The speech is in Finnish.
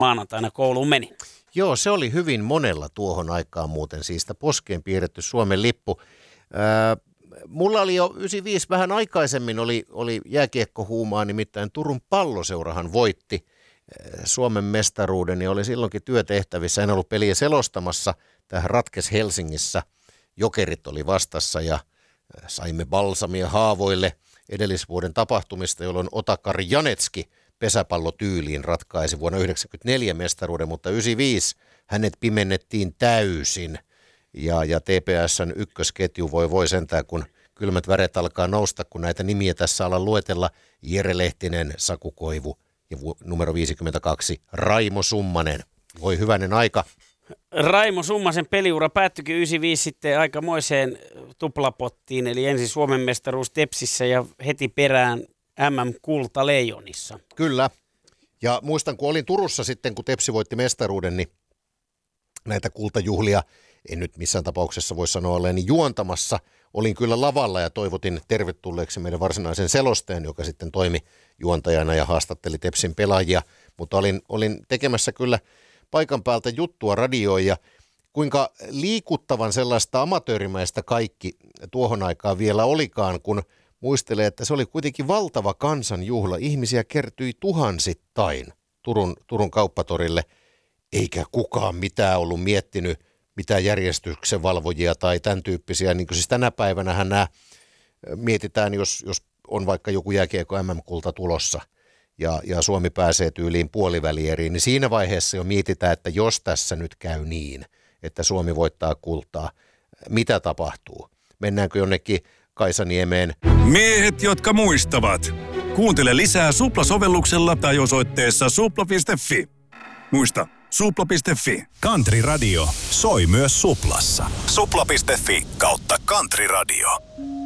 maanantaina kouluun meni. Joo, se oli hyvin monella tuohon aikaan muuten, siis sitä poskeen piirretty Suomen lippu. Mulla oli jo 95 vähän aikaisemmin oli jääkiekkohuumaa, nimittäin Turun Palloseurahan voitti Suomen mestaruuden ja oli silloinkin työtehtävissä. En ollut peliä selostamassa, tähän ratkesi Helsingissä. Jokerit oli vastassa ja saimme balsamia haavoille edellisvuoden tapahtumista, jolloin Otakar Janetski pesäpallotyyliin ratkaisi vuonna 1994 mestaruuden, mutta 1995 hänet pimennettiin täysin. Ja TPS:n ykkösketju voi sentään, kun kylmät väret alkaa nousta, kun näitä nimiä tässä alan luetella. Jere Lehtinen, Saku Koivu ja numero 52 Raimo Summanen. Voi hyvänen aika. Raimo Summasen peliura päättyikin 95 sitten aikamoiseen tuplapottiin, eli ensin Suomen mestaruus Tepsissä ja heti perään MM-kulta Leijonissa. Kyllä. Ja muistan, kun olin Turussa sitten, kun Tepsi voitti mestaruuden, niin näitä kultajuhlia, en nyt missään tapauksessa voi sanoa olleeni juontamassa. Olin kyllä lavalla ja toivotin tervetulleeksi meidän varsinaisen selostajan, joka sitten toimi juontajana ja haastatteli Tepsin pelaajia. Mutta olin tekemässä kyllä paikan päältä juttua radioon ja kuinka liikuttavan sellaista amatöörimäistä kaikki tuohon aikaan vielä olikaan, kun muistelee, että se oli kuitenkin valtava kansanjuhla. Ihmisiä kertyi tuhansittain Turun kauppatorille, eikä kukaan mitään ollut miettinyt, mitään järjestyksen valvojia tai tämän tyyppisiä. Niin kuin siis tänä päivänähän nämä mietitään, jos on vaikka joku jääkiekko MM-kulta tulossa ja Suomi pääsee tyyliin puolivälieriin, niin siinä vaiheessa jo mietitään, että jos tässä nyt käy niin, että Suomi voittaa kultaa, mitä tapahtuu? Mennäänkö jonnekin Kaisaniemeen? Miehet, jotka muistavat. Kuuntele lisää Supla-sovelluksella tai osoitteessa supla.fi. Muista, supla.fi. Country Radio soi myös Suplassa. Supla.fi/Country Radio.